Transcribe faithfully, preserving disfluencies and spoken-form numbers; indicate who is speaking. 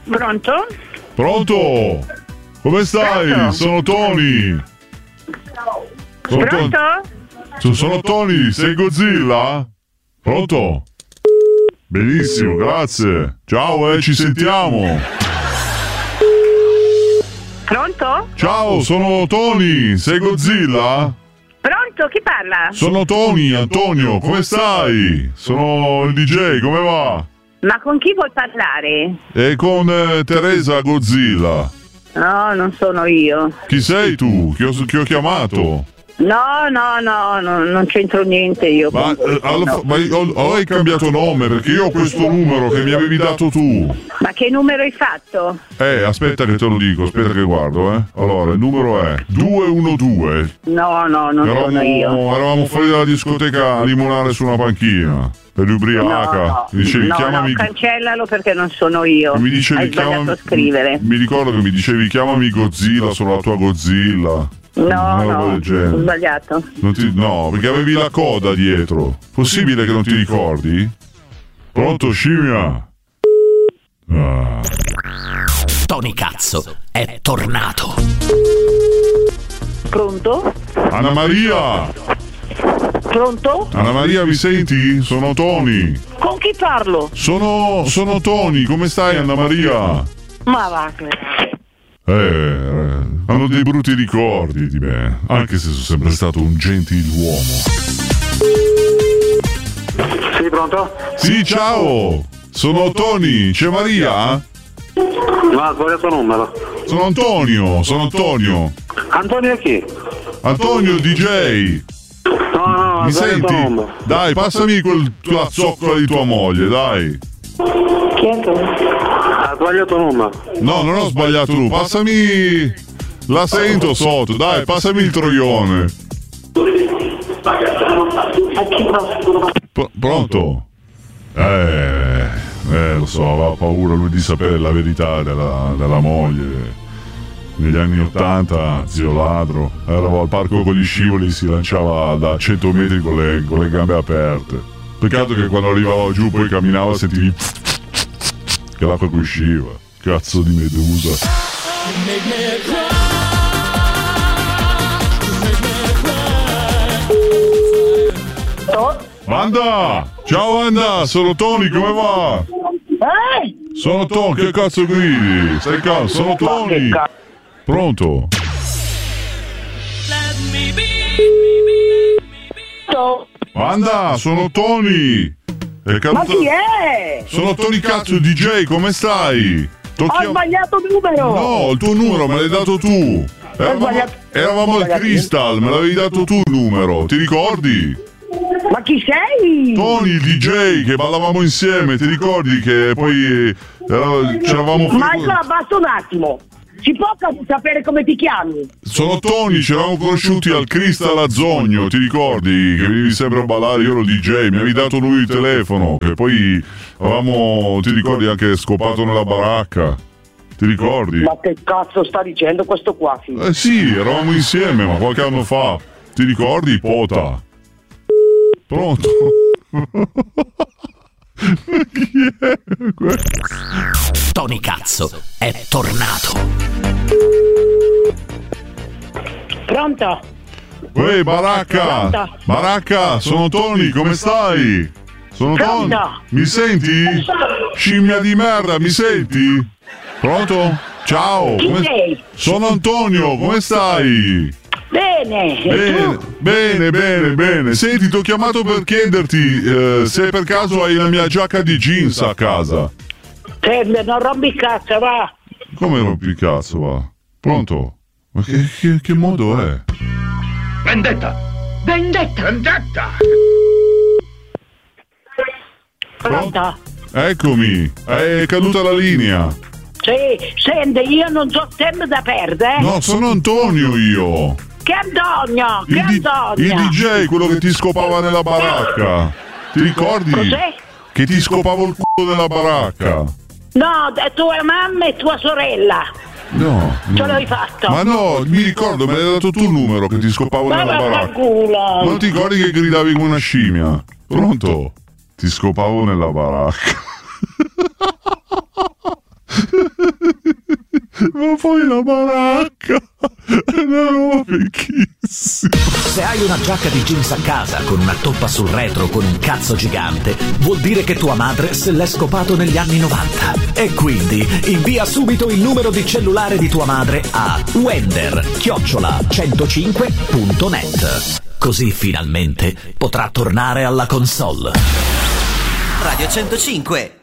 Speaker 1: Pronto?
Speaker 2: Pronto? Come stai?
Speaker 1: Pronto?
Speaker 2: Sono Tony. Sono
Speaker 1: Pronto?
Speaker 2: Ton- sono Tony, sei Godzilla? Pronto? Benissimo, grazie. Ciao, eh, ci sentiamo.
Speaker 1: Pronto?
Speaker 2: Ciao, sono Tony, sei Godzilla?
Speaker 1: Pronto? Chi parla?
Speaker 2: Sono Tony, Antonio, come stai? Sono il D J, come va?
Speaker 1: Ma con chi vuoi parlare?
Speaker 2: E con eh, Teresa Godzilla.
Speaker 1: No, non sono io.
Speaker 2: Chi sei tu? Chi ho, chi ho chiamato?
Speaker 1: No, no, no, no, non c'entro niente io.
Speaker 2: Ma,
Speaker 1: con voi,
Speaker 2: eh, alla
Speaker 1: no.
Speaker 2: fa- ma ho, ho hai cambiato nome perché io ho questo numero che mi avevi dato tu.
Speaker 1: Ma che numero hai fatto?
Speaker 2: Eh, aspetta che te lo dico, aspetta che guardo, eh. Allora, il numero è due uno due.
Speaker 1: No, no, non
Speaker 2: Eravamo,
Speaker 1: sono io.
Speaker 2: eravamo fuori dalla discoteca a limonare su una panchina. Per ubriaca.
Speaker 1: No, no,
Speaker 2: Mi dicevi
Speaker 1: no,
Speaker 2: chiamami.
Speaker 1: no, cancellalo perché non sono io.
Speaker 2: Mi dicevi
Speaker 1: Hai sbagliato
Speaker 2: chiamami.
Speaker 1: a scrivere.
Speaker 2: Mi ricordo che mi dicevi chiamami Godzilla, sono la tua Godzilla.
Speaker 1: No,
Speaker 2: Una roba
Speaker 1: no,
Speaker 2: del
Speaker 1: ho
Speaker 2: genere.
Speaker 1: sbagliato.
Speaker 2: Non ti- no, perché avevi la coda dietro. Possibile che non ti ricordi? Pronto, scimmia? Ah.
Speaker 3: Tony Cazzo è tornato.
Speaker 1: Pronto?
Speaker 2: Anna Maria!
Speaker 1: Pronto?
Speaker 2: Anna Maria, mi senti? Sono Tony.
Speaker 1: Con chi parlo?
Speaker 2: Sono, sono Tony, come stai Anna Maria?
Speaker 1: Ma va.
Speaker 2: Eh, eh, hanno dei brutti ricordi di me, anche se sono sempre stato un gentiluomo.
Speaker 4: Sì, pronto?
Speaker 2: Sì, ciao! Sono Tony, c'è Maria?
Speaker 4: No, ha sbagliato numero.
Speaker 2: Sono Antonio, sono Antonio.
Speaker 4: Antonio chi?
Speaker 2: Antonio D J.
Speaker 4: No, no, ha
Speaker 2: Mi
Speaker 4: sbagliato
Speaker 2: senti?
Speaker 4: numero.
Speaker 2: Dai, passami quel, quella zoccola di tua moglie, dai.
Speaker 1: Chi è tu?
Speaker 4: Ha sbagliato numero.
Speaker 2: No, non ho sbagliato tu, passami... La sento sotto, dai, passami il troione. P- pronto? Eh, eh, lo so, aveva paura lui di sapere la verità della, della moglie. Negli anni ottanta, zio ladro, eravamo al parco con gli scivoli e si lanciava da cento metri con le, con le gambe aperte. Peccato che quando arrivava giù poi camminava sentivi che l'acqua che usciva. Cazzo di medusa. Wanda! Ciao Wanda, sono Tony, come va?
Speaker 1: Eh?
Speaker 2: Sono Tony, che cazzo gridi? Stai calmo, sono Tony. Pronto? Wanda, sono Tony. È caduta-
Speaker 1: Ma chi è?
Speaker 2: Sono Tony Cazzo D J, come stai? T'ho
Speaker 1: Ho
Speaker 2: chiam-
Speaker 1: sbagliato numero!
Speaker 2: No, il tuo numero me l'hai dato tu. Eravamo,
Speaker 1: sbagliato.
Speaker 2: eravamo
Speaker 1: Ho
Speaker 2: al
Speaker 1: sbagliato.
Speaker 2: Crystal, me l'avevi dato tu il numero, ti ricordi?
Speaker 1: Ma chi sei?
Speaker 2: Tony, il D J, che ballavamo insieme, ti ricordi che poi eh, era- c'eravamo
Speaker 1: Ma
Speaker 2: fuori-
Speaker 1: no, basta un attimo. Si può cap- sapere come ti chiami?
Speaker 2: Sono Tony, ci eravamo conosciuti al Crystal a Zogno, ti ricordi? Che venivi sempre a ballare, io ero D J, mi avevi dato lui il telefono, che poi avevamo, ti ricordi, anche scopato nella baracca. Ti ricordi?
Speaker 1: Ma che cazzo sta dicendo questo qua, figlio?
Speaker 2: Eh sì, eravamo insieme, ma qualche anno fa. Ti ricordi, Pota? Pronto? Chi è questo?
Speaker 3: Tony Cazzo è tornato.
Speaker 1: Pronto?
Speaker 2: Uè, Baracca!
Speaker 1: Pronto?
Speaker 2: Baracca, sono Tony, come stai? Sono Tony.
Speaker 1: Pronto?
Speaker 2: Mi senti? Scimmia di merda, mi senti? Pronto? Ciao!
Speaker 1: Chi
Speaker 2: come-
Speaker 1: sei?
Speaker 2: Sono Antonio, come stai?
Speaker 1: Bene, e
Speaker 2: Bene,
Speaker 1: tu?
Speaker 2: bene, bene, bene. Senti, ti ho chiamato per chiederti eh, se per caso hai la mia giacca di jeans a casa.
Speaker 1: Senti, non rompi il cazzo, va.
Speaker 2: Come rompi il cazzo, va? Pronto? Ma che, che, che modo è?
Speaker 5: Vendetta!
Speaker 1: Vendetta!
Speaker 5: Vendetta!
Speaker 1: Pronto?
Speaker 2: Eccomi, è caduta la linea.
Speaker 1: Sì, senti, io non ho tempo da perdere. eh.
Speaker 2: No, sono Antonio io.
Speaker 1: Che Antonio, che
Speaker 2: Il, D-
Speaker 1: Antonio.
Speaker 2: il D J, quello che ti scopava nella baracca. Ti ricordi?
Speaker 1: Cos'è?
Speaker 2: Che ti scopavo il culo nella baracca.
Speaker 1: No, da tua mamma e tua sorella.
Speaker 2: No.
Speaker 1: Ce
Speaker 2: no.
Speaker 1: l'hai fatto.
Speaker 2: Ma no, mi ricordo, me l'hai dato tu il numero che ti scopavo
Speaker 1: Ma
Speaker 2: nella baracca.
Speaker 1: vaffanculo.
Speaker 2: Ma non ti ricordi che gridavi come una scimmia? Pronto? Ti scopavo nella baracca. Ma poi la baracca è una roba vecchissima.
Speaker 3: Se hai una giacca di jeans a casa con una toppa sul retro con un cazzo gigante, vuol dire che tua madre se l'è scopato negli anni novanta. E quindi invia subito il numero di cellulare di tua madre a wender chiocciola centocinque punto net. Così finalmente potrà tornare alla console.
Speaker 6: Radio centocinque.